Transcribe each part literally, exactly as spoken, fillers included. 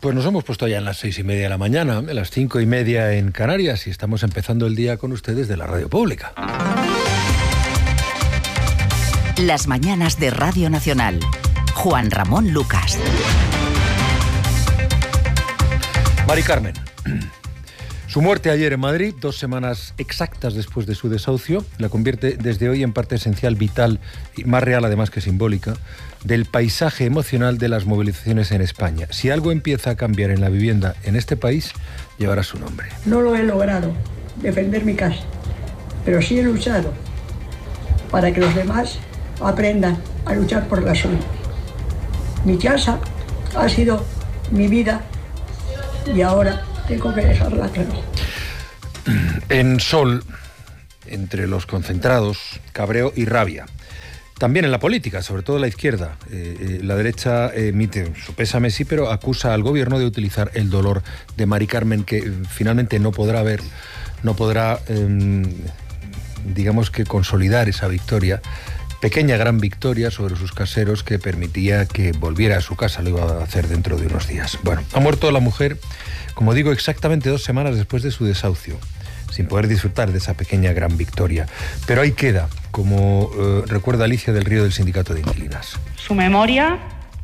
Pues nos hemos puesto ya en las seis y media de la mañana, en las cinco y media en Canarias, y estamos empezando el día con ustedes de la Radio Pública. Las mañanas de Radio Nacional. Juan Ramón Lucas. Mari Carmen. Su muerte ayer en Madrid, dos semanas exactas después de su desahucio, la convierte desde hoy en parte esencial, vital y más real además que simbólica del paisaje emocional de las movilizaciones en España. Si algo empieza a cambiar en la vivienda en este país, llevará su nombre. No lo he logrado, defender mi casa, pero sí he luchado para que los demás aprendan a luchar por la suya. Mi casa ha sido mi vida y ahora tengo que dejarla clara. En Sol, entre los concentrados, cabreo y rabia. También en la política, sobre todo en la izquierda. Eh, eh, la derecha emite su pésame, sí, pero acusa al gobierno de utilizar el dolor de Mari Carmen, que eh, finalmente no podrá ver, no podrá, eh, digamos que consolidar esa victoria, pequeña gran victoria sobre sus caseros que permitía que volviera a su casa. Lo iba a hacer dentro de unos días. Bueno, ha muerto la mujer, como digo, exactamente dos semanas después de su desahucio, sin poder disfrutar de esa pequeña gran victoria. Pero ahí queda, como eh, recuerda Alicia del Río del Sindicato de Inquilinas. Su memoria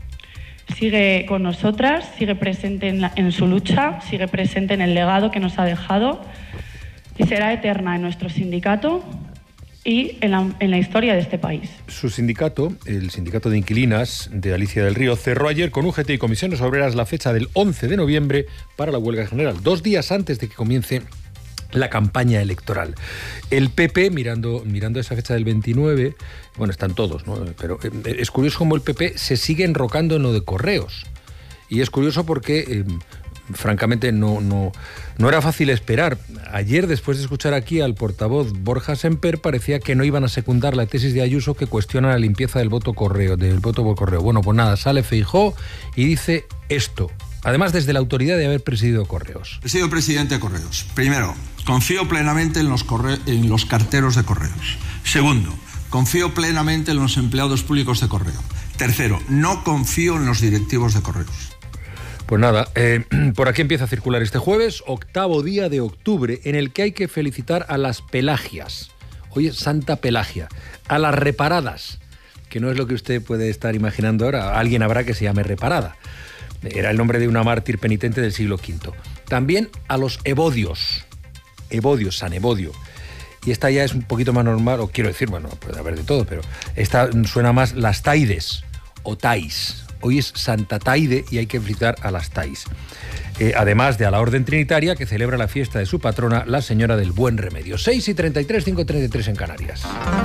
sigue con nosotras, sigue presente en, la, en su lucha, sigue presente en el legado que nos ha dejado y será eterna en nuestro sindicato y en la, en la historia de este país. Su sindicato, el Sindicato de Inquilinas de Alicia del Río, cerró ayer con U G T y Comisiones Obreras la fecha del once de noviembre para la huelga general, dos días antes de que comience la campaña electoral. El P P, mirando, mirando esa fecha del veintinueve, bueno, están todos, ¿no? Pero eh, es curioso cómo el P P se sigue enrocando en lo de Correos. Y es curioso porque, eh, francamente, no, no, no era fácil esperar. Ayer, después de escuchar aquí al portavoz Borja Semper, parecía que no iban a secundar la tesis de Ayuso que cuestiona la limpieza del voto correo, del voto por correo. Bueno, pues nada, sale Feijóo y dice esto. Además, desde la autoridad de haber presidido Correos. He sido presidente de Correos. Primero, confío plenamente en los, corre- en los carteros de Correos. Segundo, confío plenamente en los empleados públicos de Correo. Tercero, no confío en los directivos de Correos. Pues nada, eh, por aquí empieza a circular este jueves, octavo día de octubre, en el que hay que felicitar a las Pelagias. Hoy es Santa Pelagia. A las reparadas, que no es lo que usted puede estar imaginando ahora. Alguien habrá que se llame reparada. Era el nombre de una mártir penitente del siglo quinto. También a los Evodios. Evodios, San Evodio. Y esta ya es un poquito más normal, o quiero decir, bueno, puede haber de todo, pero esta suena más las Taides o Tais. Hoy es Santa Taide y hay que felicitar a las Tais. Eh, además de a la Orden Trinitaria, que celebra la fiesta de su patrona, la Señora del Buen Remedio. seis y treinta y tres, cinco y treinta y tres en Canarias.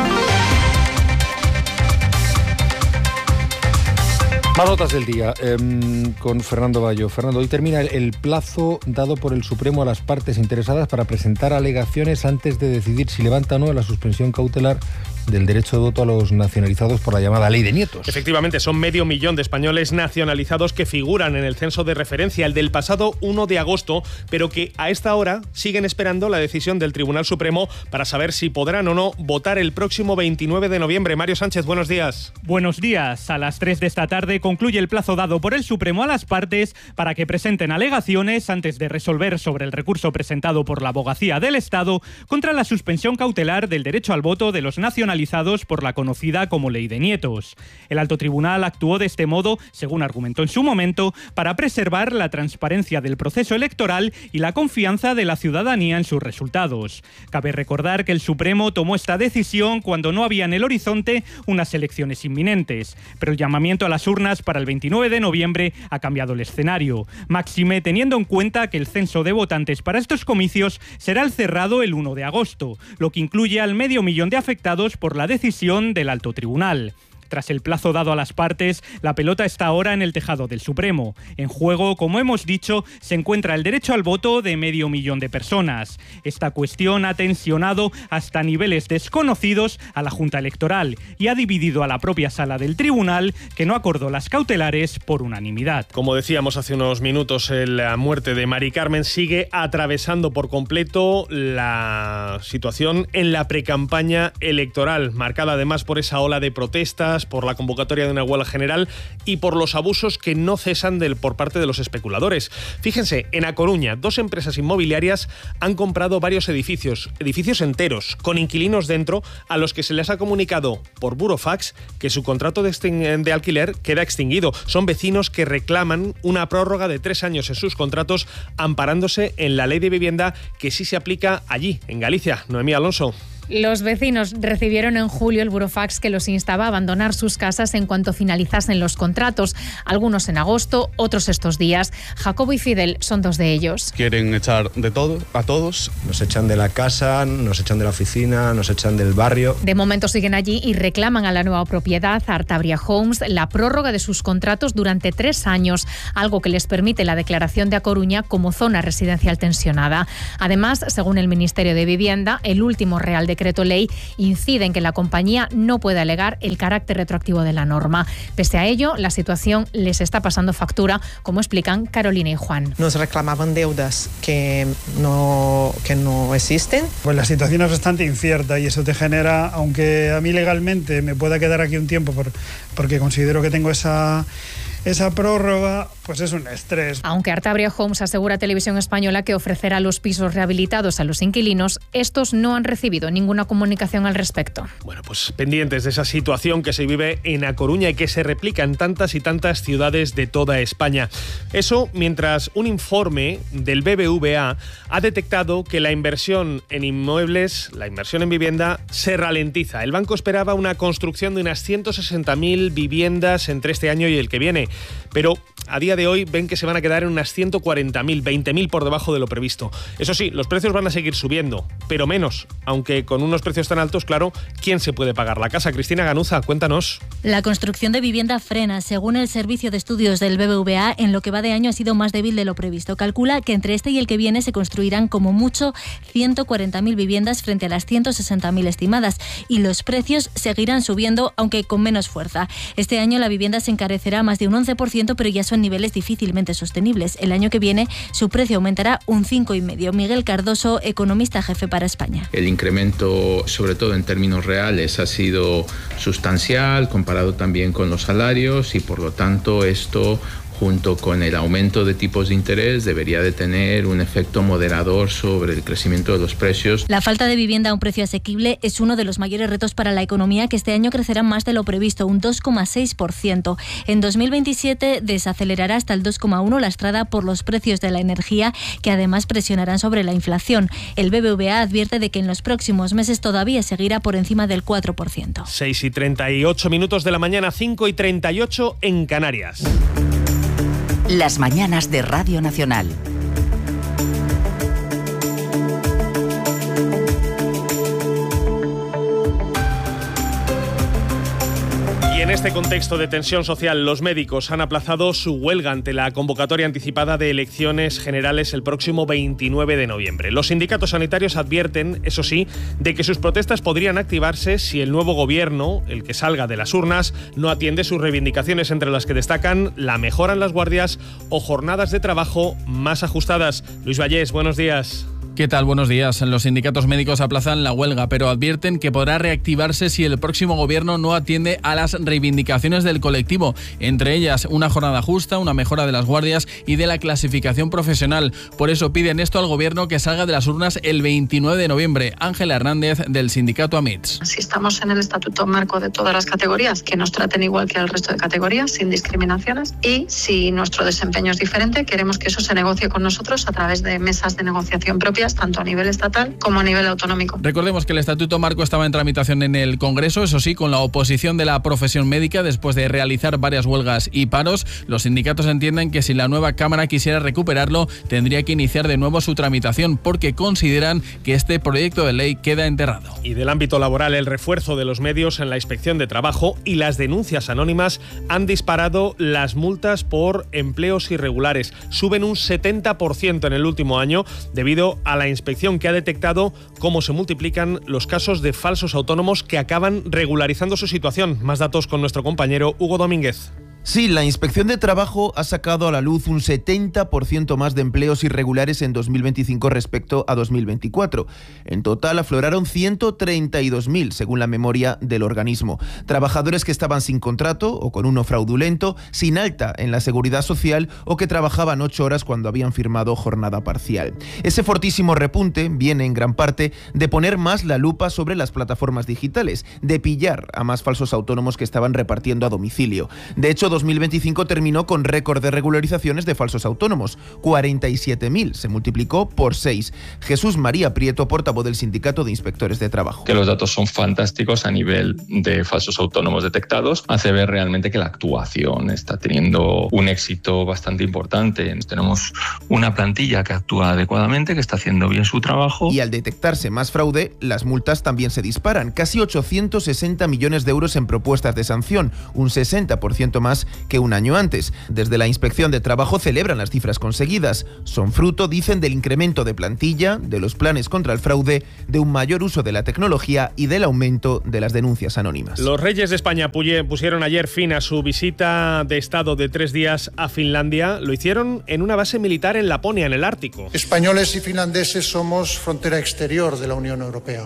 Más notas del día eh, con Fernando Bayo. Fernando, hoy termina el, el plazo dado por el Supremo a las partes interesadas para presentar alegaciones antes de decidir si levanta o no la suspensión cautelar del derecho de voto a los nacionalizados por la llamada Ley de Nietos. Efectivamente, son medio millón de españoles nacionalizados que figuran en el censo de referencia, el del pasado uno de agosto, pero que a esta hora siguen esperando la decisión del Tribunal Supremo para saber si podrán o no votar el próximo veintinueve de noviembre. Mario Sánchez, buenos días. Buenos días. A las tres de esta tarde concluye el plazo dado por el Supremo a las partes para que presenten alegaciones antes de resolver sobre el recurso presentado por la Abogacía del Estado contra la suspensión cautelar del derecho al voto de los nacionalizados por la conocida como Ley de Nietos. El alto tribunal actuó de este modo, según argumentó en su momento, para preservar la transparencia del proceso electoral y la confianza de la ciudadanía en sus resultados. Cabe recordar que el Supremo tomó esta decisión cuando no había en el horizonte unas elecciones inminentes, pero el llamamiento a las urnas para el veintinueve de noviembre ha cambiado el escenario, máxime teniendo en cuenta que el censo de votantes para estos comicios será el cerrado el uno de agosto, lo que incluye al medio millón de afectados por la decisión del alto tribunal. Tras el plazo dado a las partes, la pelota está ahora en el tejado del Supremo. En juego, como hemos dicho, se encuentra el derecho al voto de medio millón de personas. Esta cuestión ha tensionado hasta niveles desconocidos a la Junta Electoral y ha dividido a la propia sala del tribunal, que no acordó las cautelares por unanimidad. Como decíamos hace unos minutos, la muerte de Mari Carmen sigue atravesando por completo la situación en la precampaña electoral, marcada además por esa ola de protestas, protestas por la convocatoria de una huelga general y por los abusos que no cesan del, por parte de los especuladores. Fíjense, en A Coruña, dos empresas inmobiliarias han comprado varios edificios, edificios enteros, con inquilinos dentro, a los que se les ha comunicado por burofax que su contrato de, extin- de alquiler queda extinguido. Son vecinos que reclaman una prórroga de tres años en sus contratos, amparándose en la ley de vivienda que sí se aplica allí, en Galicia. Noemí Alonso. Los vecinos recibieron en julio el burofax que los instaba a abandonar sus casas en cuanto finalizasen los contratos, algunos en agosto, otros estos días. Jacobo y Fidel son dos de ellos. Quieren echar de todo a todos. Nos echan de la casa, nos echan de la oficina, nos echan del barrio. De momento siguen allí y reclaman a la nueva propiedad, Artabria Homes, la prórroga de sus contratos durante tres años, algo que les permite la declaración de A Coruña como zona residencial tensionada. Además, según el Ministerio de Vivienda, el último Real Decreto Ley incide en que la compañía no puede alegar el carácter retroactivo de la norma. Pese a ello, la situación les está pasando factura, como explican Carolina y Juan. Nos reclamaban deudas que no, que no existen. Pues la situación es bastante incierta y eso te genera, aunque a mí legalmente me pueda quedar aquí un tiempo por, porque considero que tengo esa... Esa prórroga, pues es un estrés. Aunque Artabria Homes asegura a Televisión Española que ofrecerá los pisos rehabilitados a los inquilinos, estos no han recibido ninguna comunicación al respecto. Bueno, pues pendientes de esa situación que se vive en A Coruña y que se replica en tantas y tantas ciudades de toda España. Eso mientras un informe del B B V A ha detectado que la inversión en inmuebles, la inversión en vivienda, se ralentiza. El banco esperaba una construcción de unas ciento sesenta mil viviendas entre este año y el que viene. Pero a día de hoy ven que se van a quedar en unas ciento cuarenta mil, veinte mil por debajo de lo previsto. Eso sí, los precios van a seguir subiendo, pero menos, aunque con unos precios tan altos, claro, ¿quién se puede pagar la casa? Cristina Ganuza, cuéntanos. La construcción de vivienda frena. Según el Servicio de Estudios del B B V A, en lo que va de año ha sido más débil de lo previsto. Calcula que entre este y el que viene se construirán como mucho ciento cuarenta mil viviendas frente a las ciento sesenta mil estimadas, y los precios seguirán subiendo, aunque con menos fuerza. Este año la vivienda se encarecerá más de un once por ciento, pero ya son niveles difícilmente sostenibles. El año que viene su precio aumentará un cinco coma cinco. Miguel Cardoso, economista jefe para España. El incremento, sobre todo en términos reales, ha sido sustancial comparado también con los salarios y por lo tanto esto, junto con el aumento de tipos de interés, debería de tener un efecto moderador sobre el crecimiento de los precios. La falta de vivienda a un precio asequible es uno de los mayores retos para la economía, que este año crecerá más de lo previsto, un dos coma seis por ciento. En dos mil veintisiete desacelerará hasta el dos coma uno por ciento, lastrada por los precios de la energía, que además presionarán sobre la inflación. El B B V A advierte de que en los próximos meses todavía seguirá por encima del cuatro por ciento. seis y treinta y ocho minutos de la mañana, cinco y treinta y ocho en Canarias. Las mañanas de Radio Nacional. En este contexto de tensión social, los médicos han aplazado su huelga ante la convocatoria anticipada de elecciones generales el próximo veintinueve de noviembre. Los sindicatos sanitarios advierten, eso sí, de que sus protestas podrían activarse si el nuevo gobierno, el que salga de las urnas, no atiende sus reivindicaciones, entre las que destacan la mejora en las guardias o jornadas de trabajo más ajustadas. Luis Vallés, buenos días. ¿Qué tal? Buenos días. Los sindicatos médicos aplazan la huelga, pero advierten que podrá reactivarse si el próximo gobierno no atiende a las reivindicaciones del colectivo, entre ellas una jornada justa, una mejora de las guardias y de la clasificación profesional. Por eso piden esto al gobierno, que salga de las urnas el veintinueve de noviembre. Ángela Hernández, del sindicato AMITS. Si estamos en el estatuto marco de todas las categorías, que nos traten igual que al resto de categorías, sin discriminaciones, y si nuestro desempeño es diferente, queremos que eso se negocie con nosotros a través de mesas de negociación propias, tanto a nivel estatal como a nivel autonómico. Recordemos que el Estatuto Marco estaba en tramitación en el Congreso, eso sí, con la oposición de la profesión médica después de realizar varias huelgas y paros. Los sindicatos entienden que si la nueva Cámara quisiera recuperarlo, tendría que iniciar de nuevo su tramitación, porque consideran que este proyecto de ley queda enterrado. Y del ámbito laboral, el refuerzo de los medios en la inspección de trabajo y las denuncias anónimas han disparado las multas por empleos irregulares. Suben un setenta por ciento en el último año debido a la inspección, que ha detectado cómo se multiplican los casos de falsos autónomos que acaban regularizando su situación. Más datos con nuestro compañero Hugo Domínguez. Sí, la Inspección de Trabajo ha sacado a la luz un setenta por ciento más de empleos irregulares en dos mil veinticinco respecto a dos mil veinticuatro. En total afloraron ciento treinta y dos mil, según la memoria del organismo. Trabajadores que estaban sin contrato o con uno fraudulento, sin alta en la Seguridad Social o que trabajaban ocho horas cuando habían firmado jornada parcial. Ese fortísimo repunte viene en gran parte de poner más la lupa sobre las plataformas digitales, de pillar a más falsos autónomos que estaban repartiendo a domicilio. De hecho, dos mil veinticinco terminó con récord de regularizaciones de falsos autónomos, cuarenta y siete mil, se multiplicó por seis. Jesús María Prieto, portavoz del Sindicato de Inspectores de Trabajo. Que los datos son fantásticos a nivel de falsos autónomos detectados, hace ver realmente que la actuación está teniendo un éxito bastante importante. Tenemos una plantilla que actúa adecuadamente, que está haciendo bien su trabajo. Y al detectarse más fraude, las multas también se disparan, casi ochocientos sesenta millones de euros en propuestas de sanción, un sesenta por ciento más que un año antes. Desde la Inspección de Trabajo celebran las cifras conseguidas. Son fruto, dicen, del incremento de plantilla, de los planes contra el fraude, de un mayor uso de la tecnología y del aumento de las denuncias anónimas. Los Reyes de España pusieron ayer fin a su visita de Estado de tres días a Finlandia. Lo hicieron en una base militar en Laponia, en el Ártico. Españoles y finlandeses somos frontera exterior de la Unión Europea.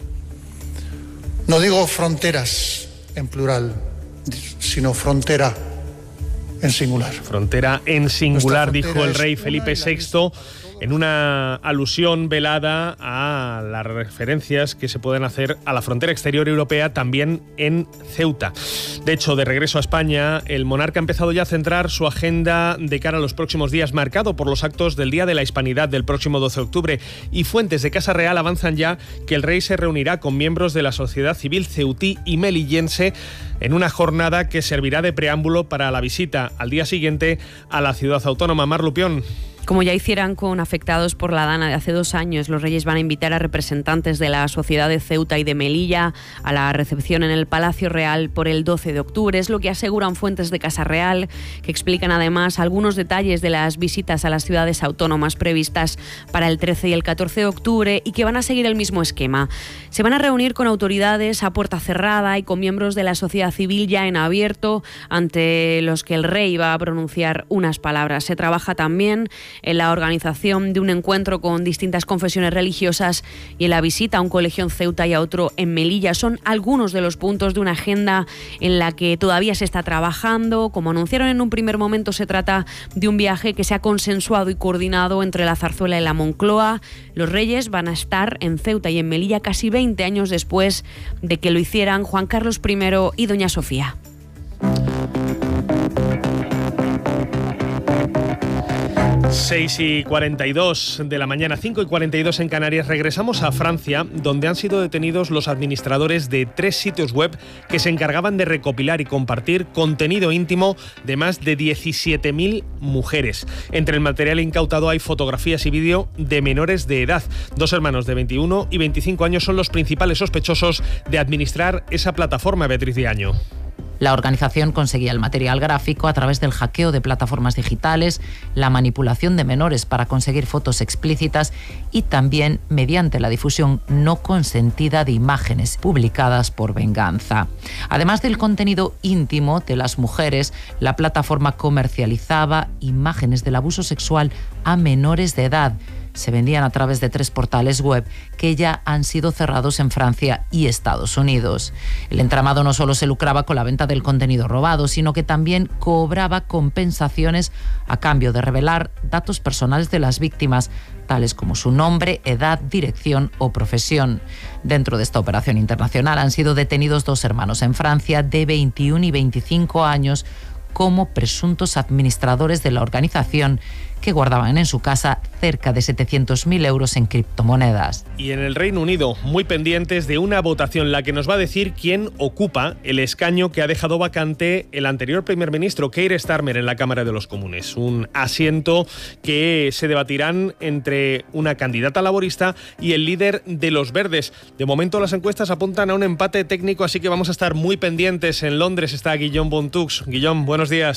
No digo fronteras en plural, sino frontera en singular. Frontera en singular, dijo el rey Felipe sexto, en una alusión velada a las referencias que se pueden hacer a la frontera exterior europea también en Ceuta. De hecho, de regreso a España, el monarca ha empezado ya a centrar su agenda de cara a los próximos días, marcado por los actos del Día de la Hispanidad del próximo doce de octubre, y fuentes de Casa Real avanzan ya que el rey se reunirá con miembros de la sociedad civil ceutí y melillense en una jornada que servirá de preámbulo para la visita al día siguiente a la ciudad autónoma. Mar Lupión. Como ya hicieran con afectados por la Dana de hace dos años, los Reyes van a invitar a representantes de la sociedad de Ceuta y de Melilla a la recepción en el Palacio Real por el doce de octubre. Es lo que aseguran fuentes de Casa Real, que explican además algunos detalles de las visitas a las ciudades autónomas previstas para el trece y el catorce de octubre y que van a seguir el mismo esquema. Se van a reunir con autoridades a puerta cerrada y con miembros de la sociedad civil ya en abierto, ante los que el rey va a pronunciar unas palabras. Se trabaja también en la organización de un encuentro con distintas confesiones religiosas y en la visita a un colegio en Ceuta y a otro en Melilla. Son algunos de los puntos de una agenda en la que todavía se está trabajando. Como anunciaron en un primer momento, se trata de un viaje que se ha consensuado y coordinado entre la Zarzuela y la Moncloa. Los Reyes van a estar en Ceuta y en Melilla casi veinte años después de que lo hicieran Juan Carlos primero y doña Sofía. seis y cuarenta y dos de la mañana, cinco y cuarenta y dos en Canarias. Regresamos a Francia, donde han sido detenidos los administradores de tres sitios web que se encargaban de recopilar y compartir contenido íntimo de más de diecisiete mil mujeres. Entre el material incautado hay fotografías y vídeo de menores de edad. Dos hermanos de veintiuno y veinticinco años son los principales sospechosos de administrar esa plataforma, Beatriz Diaño. La organización conseguía el material gráfico a través del hackeo de plataformas digitales, la manipulación de menores para conseguir fotos explícitas y también mediante la difusión no consentida de imágenes publicadas por venganza. Además del contenido íntimo de las mujeres, la plataforma comercializaba imágenes del abuso sexual a menores de edad. Se vendían a través de tres portales web que ya han sido cerrados en Francia y Estados Unidos. El entramado no solo se lucraba con la venta del contenido robado, sino que también cobraba compensaciones a cambio de revelar datos personales de las víctimas, tales como su nombre, edad, dirección o profesión. Dentro de esta operación internacional han sido detenidos dos hermanos en Francia de veintiuno y veinticinco años como presuntos administradores de la organización, que guardaban en su casa cerca de setecientos mil euros en criptomonedas. Y en el Reino Unido, muy pendientes de una votación, la que nos va a decir quién ocupa el escaño que ha dejado vacante el anterior primer ministro, Keir Starmer, en la Cámara de los Comunes. Un asiento que se debatirán entre una candidata laborista y el líder de los Verdes. De momento las encuestas apuntan a un empate técnico, así que vamos a estar muy pendientes. En Londres está Guillaume Bontux. Guillaume, buenos días.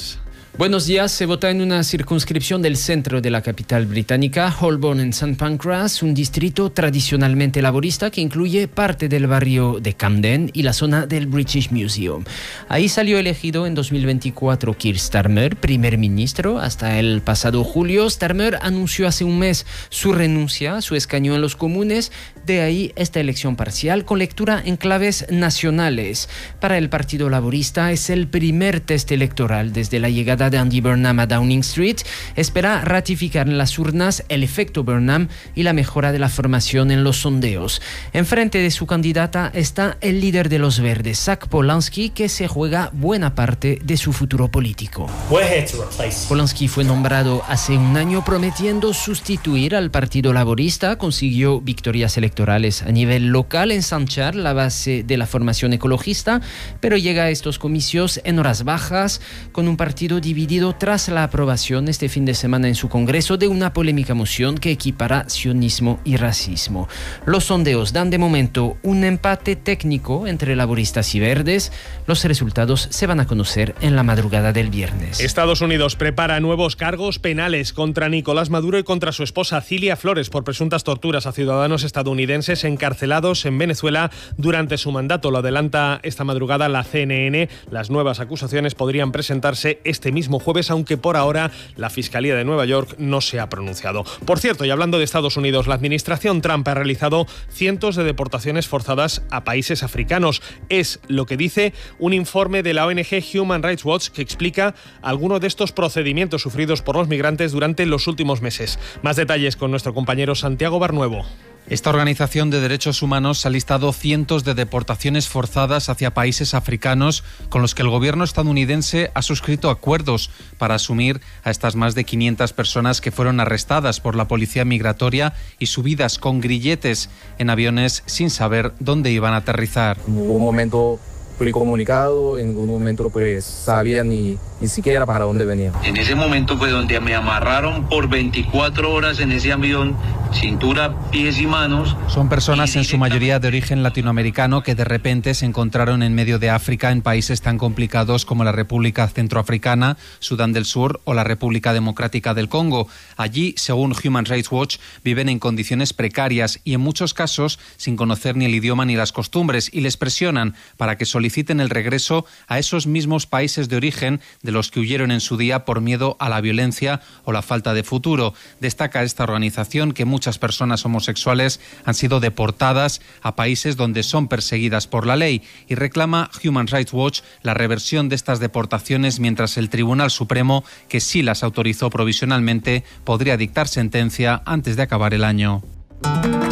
Buenos días. Se vota en una circunscripción del centro de la capital británica, Holborn en Saint Pancras, un distrito tradicionalmente laborista que incluye parte del barrio de Camden y la zona del British Museum. Ahí salió elegido en dos mil veinticuatro Keir Starmer, primer ministro. Hasta el pasado julio, Starmer anunció hace un mes su renuncia a su escaño en los comunes. De ahí esta elección parcial con lectura en claves nacionales. Para el Partido Laborista es el primer test electoral desde la llegada de Andy Burnham a Downing Street. Espera ratificar en las urnas el efecto Burnham y la mejora de la formación en los sondeos. Enfrente de su candidata está el líder de los Verdes, Zach Polanski, que se juega buena parte de su futuro político. Polanski fue nombrado hace un año prometiendo sustituir al Partido Laborista. Consiguió victorias electorales a nivel local, ensanchar la base de la formación ecologista, pero llega a estos comicios en horas bajas, con un partido dividido tras la aprobación este fin de semana en su Congreso de una polémica moción que equipara sionismo y racismo. Los sondeos dan de momento un empate técnico entre laboristas y verdes. Los resultados se van a conocer en la madrugada del viernes. Estados Unidos prepara nuevos cargos penales contra Nicolás Maduro y contra su esposa Cilia Flores por presuntas torturas a ciudadanos estadounidenses encarcelados en Venezuela durante su mandato. Lo adelanta esta madrugada la C N N. Las nuevas acusaciones podrían presentarse este mismo jueves, aunque por ahora la Fiscalía de Nueva York no se ha pronunciado. Por cierto, y hablando de Estados Unidos, la administración Trump ha realizado cientos de deportaciones forzadas a países africanos. Es lo que dice un informe de la O N G Human Rights Watch que explica algunos de estos procedimientos sufridos por los migrantes durante los últimos meses. Más detalles con nuestro compañero Santiago Barnuevo. Esta organización de derechos humanos ha listado cientos de deportaciones forzadas hacia países africanos con los que el gobierno estadounidense ha suscrito acuerdos para asumir a estas más de quinientas personas que fueron arrestadas por la policía migratoria y subidas con grilletes en aviones sin saber dónde iban a aterrizar. En un momento fui comunicado, en un momento pues sabía ni, ni siquiera para dónde venía. En ese momento fue donde me amarraron por veinticuatro horas en ese avión, cintura, pies y manos. Son personas en su mayoría de origen latinoamericano que de repente se encontraron en medio de África en países tan complicados como la República Centroafricana, Sudán del Sur o la República Democrática del Congo. Allí, según Human Rights Watch, viven en condiciones precarias y en muchos casos sin conocer ni el idioma ni las costumbres, y les presionan para que soliciten soliciten el regreso a esos mismos países de origen de los que huyeron en su día por miedo a la violencia o la falta de futuro. Destaca esta organización que muchas personas homosexuales han sido deportadas a países donde son perseguidas por la ley, y reclama Human Rights Watch la reversión de estas deportaciones mientras el Tribunal Supremo, que sí las autorizó provisionalmente, podría dictar sentencia antes de acabar el año.